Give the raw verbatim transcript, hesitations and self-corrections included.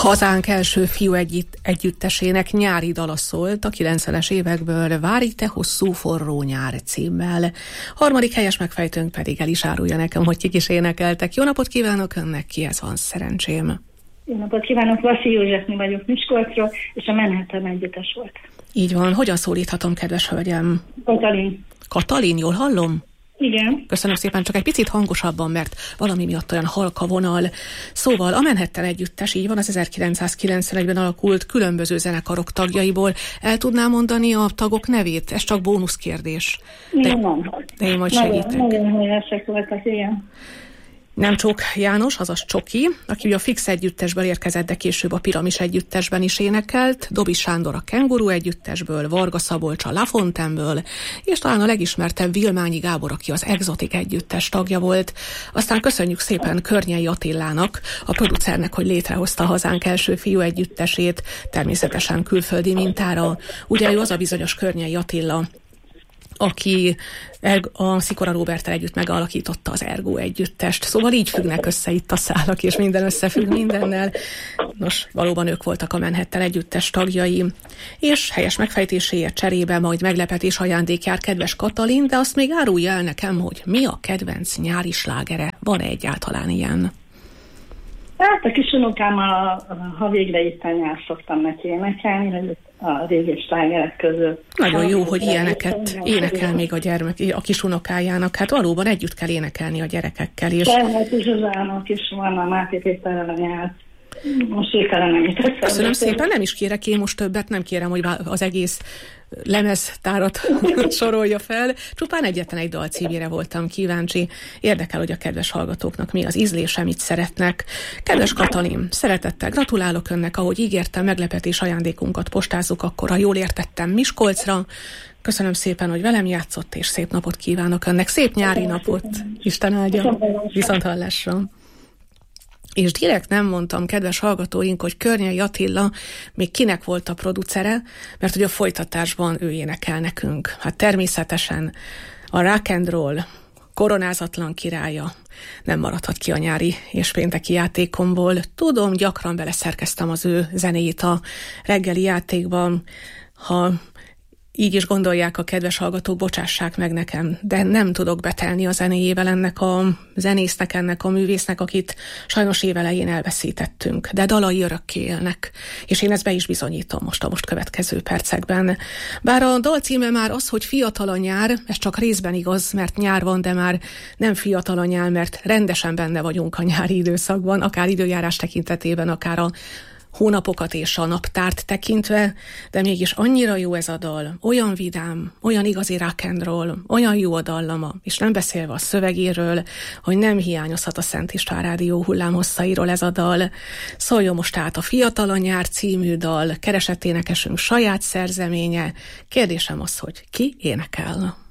Hazánk első fiú együtt, együttesének nyári dala szólt a kilencvenes évekből, Várj te hosszú forró nyár címmel. Harmadik helyes megfejtőnk pedig el is árulja nekem, hogy kik is énekeltek. Jó napot kívánok önnek, kihez van szerencsém? Jó napot kívánok, Vaszi Józsefné vagyok Miskolcról, és a Manhattan együttes volt. Így van, hogyan szólíthatom, kedves hölgyem? Katalin. Katalin, jól hallom? Igen. Köszönöm szépen, csak egy picit hangosabban, mert valami miatt olyan halka vonal. Szóval a Manhattan együttes, így van, az ezerkilencszázkilencvenegyben alakult különböző zenekarok tagjaiból. El tudná mondani a tagok nevét? Ez csak bónuszkérdés. De, nem. de én majd segítek. Nagyon helyesek voltak, igen. Nemcsók János, azaz Csoki, aki ugye a Fix együttesből érkezett, de később a Piramis együttesben is énekelt, Dobi Sándor a Kenguru együttesből, Varga Szabolcs a La Fontaineből, és talán a legismertebb Vilmányi Gábor, aki az Exotic együttes tagja volt. Aztán köszönjük szépen Környei Attilának, a producernek, hogy létrehozta a Hazánk első fiú együttesét, természetesen külföldi mintára. Ugye ő az a bizonyos Környei Attila, aki a Szikora Róberttel együtt megalakította az Ergo együttest. Szóval így függnek össze itt a szálak, és minden összefügg mindennel. Nos, valóban ők voltak a Manhattan együttes tagjai. És helyes megfejtéséért cserébe majd meglepetés ajándék jár, kedves Katalin, de azt még árulja el nekem, hogy mi a kedvenc nyári slágere? Van-e egyáltalán ilyen? Hát a kis unokámmal, ha végre itt a nyár, szoktam neki énekelni, a régi slágerek között. Nagyon jó, hogy ilyeneket énekel még a gyermek, a kis unokájának. Hát valóban együtt kell énekelni a gyerekekkel. És... Tehát is az álmok is van a Máté Péterrel a nyár. Most éppen nem jutott. Köszönöm szépen, nem is kérek én most többet, nem kérem, hogy az egész lemeztárat sorolja fel. Csupán egyetlen egy dal címére voltam kíváncsi. Érdekel, hogy a kedves hallgatóknak mi az ízlése, mit szeretnek. Kedves Katalin, szeretettel gratulálok önnek, ahogy ígértem, meglepetés ajándékunkat postázzuk, akkor, ha jól értettem, Miskolcra. Köszönöm szépen, hogy velem játszott, és szép napot kívánok önnek. Szép nyári napot. Isten áldja. Viszonthallásra. És direkt nem mondtam, kedves hallgatóink, hogy Környei Attila még kinek volt a producere, mert hogy a folytatásban ő énekel nekünk. Hát természetesen a rock and roll koronázatlan királya nem maradhat ki a nyári és pénteki játékomból. Tudom, gyakran beleszerkeztem az ő zenéjét a reggeli játékban, ha így is gondolják a kedves hallgatók, bocsássák meg nekem, de nem tudok betelni a zenéjével ennek a zenésznek, ennek a művésznek, akit sajnos évelején elveszítettünk, de dalai örökké élnek, és én ezt be is bizonyítom most a most következő percekben. Bár a dal címe már az, hogy fiatal a nyár, ez csak részben igaz, mert nyár van, de már nem fiatal a nyár, mert rendesen benne vagyunk a nyári időszakban, akár időjárás tekintetében, akár a hónapokat és a naptárt tekintve, de mégis annyira jó ez a dal, olyan vidám, olyan igazi rock and roll, olyan jó a dallama, és nem beszélve a szövegéről, hogy nem hiányozhat a Szent István Rádió hullámhosszairól ez a dal. Szóljon most át a Fiatal a nyár című dal, keresett énekesünk saját szerzeménye. Kérdésem az, hogy ki énekel?